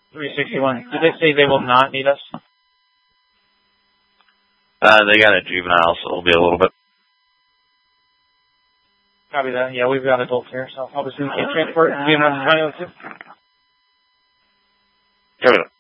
361. Did they say they will not need us? They got a juvenile, so it'll be a little bit. Copy that. Yeah, we've got adults here, so I'll just transport. Do you have enough time to? Copy that.